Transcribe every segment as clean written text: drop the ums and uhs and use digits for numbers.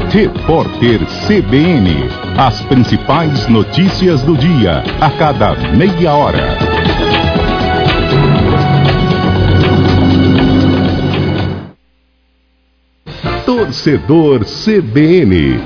Repórter CBN. As principais notícias do dia, a cada meia hora. Torcedor CBN.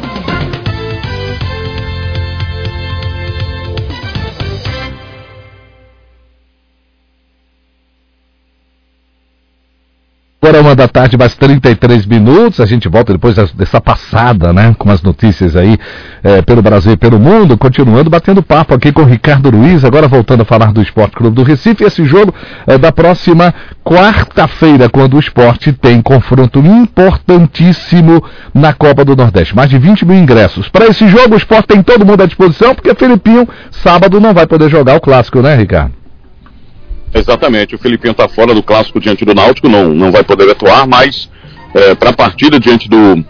Agora 1h da tarde, mais 33 minutos, a gente volta depois dessa passada, né, com as notícias aí pelo Brasil e pelo mundo, continuando batendo papo aqui com o Ricardo Luiz, agora voltando a falar do Esporte Clube do Recife, esse jogo é da próxima quarta-feira, quando o Sport tem confronto importantíssimo na Copa do Nordeste, mais de 20 mil ingressos. Para esse jogo o Sport tem todo mundo à disposição, porque o Felipinho, sábado, não vai poder jogar o Clássico, né, Ricardo? Exatamente, o Felipinho está fora do Clássico diante do Náutico, não vai poder atuar, mas para a partida diante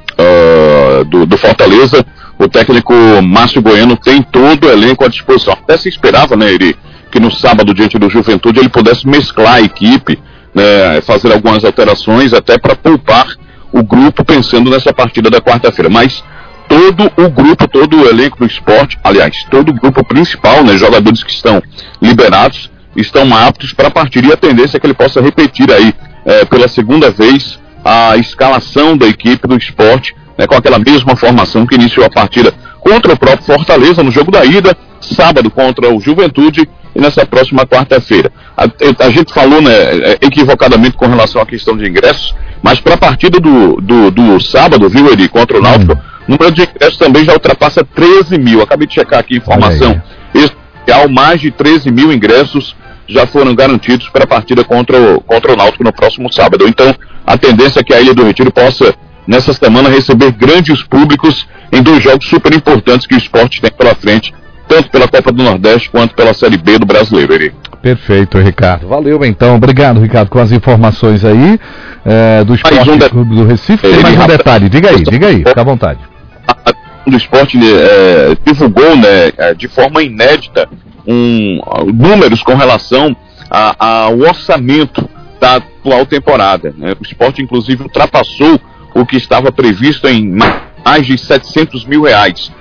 do Fortaleza, o técnico Márcio Bueno tem todo o elenco à disposição. Até se esperava, né, que no sábado diante do Juventude ele pudesse mesclar a equipe, né, fazer algumas alterações até para poupar o grupo pensando nessa partida da quarta-feira, mas todo o grupo, todo o elenco do Sport, aliás, todo o grupo principal, né, jogadores que estão liberados, estão aptos para a partida, e a tendência é que ele possa repetir aí pela segunda vez a escalação da equipe do Sport, né, com aquela mesma formação que iniciou a partida contra o próprio Fortaleza no jogo da ida, sábado contra o Juventude e nessa próxima quarta-feira. A gente falou, né, equivocadamente com relação à questão de ingressos, mas para a partida do sábado, viu, Eri, contra o Náutico, o número de ingressos também já ultrapassa 13 mil. Acabei de checar aqui a informação. Mais de 13 mil ingressos já foram garantidos para a partida contra o Náutico no próximo sábado. Então, a tendência é que a Ilha do Retiro possa, nessa semana, receber grandes públicos em dois jogos super importantes que o Sport tem pela frente, tanto pela Copa do Nordeste quanto pela Série B do Brasileiro. Eri. Perfeito, Ricardo. Valeu, então. Obrigado, Ricardo, com as informações aí do Esporte Clube do Recife. Tem mais um detalhe. Diga aí, fica à vontade. Do Sport divulgou, né, de forma inédita números com relação ao orçamento da atual temporada, né? O Sport inclusive ultrapassou o que estava previsto em mais de 700 mil reais,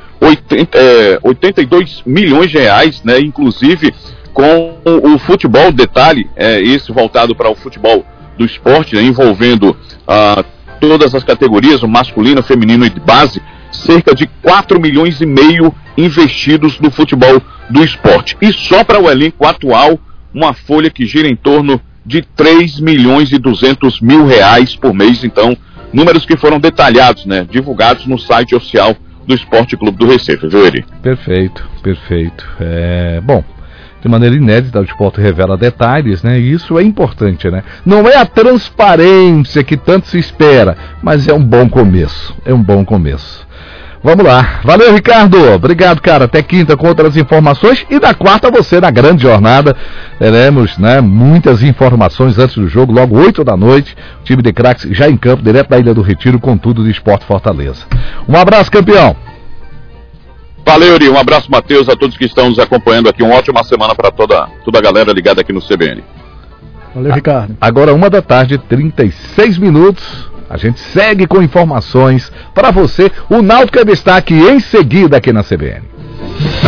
82 milhões de reais, né, inclusive com o futebol, detalhe, esse voltado para o futebol do Sport, né, envolvendo todas as categorias, o masculino, o feminino e de base, cerca de 4 milhões e meio investidos no futebol do Sport. E só para o elenco atual, uma folha que gira em torno de 3 milhões e 200 mil reais por mês. Então, números que foram detalhados, né, divulgados no site oficial do Esporte Clube do Recife, viu, Eri? Perfeito. Bom, de maneira inédita, o Sport revela detalhes, né? E isso é importante, né? Não é a transparência que tanto se espera, mas é um bom começo. Vamos lá. Valeu, Ricardo. Obrigado, cara. Até quinta com outras informações. E na quarta, você na grande jornada. Teremos, né, muitas informações antes do jogo, logo 8 da noite. O time de craques já em campo, direto da Ilha do Retiro, com tudo de Esporte Fortaleza. Um abraço, campeão. Valeu, Yuri. Um abraço, Matheus, a todos que estão nos acompanhando aqui. Uma ótima semana para toda a galera ligada aqui no CBN. Valeu, Ricardo. Agora 1 da tarde, 36 minutos. A gente segue com informações para você. O Náutico é destaque em seguida aqui na CBN.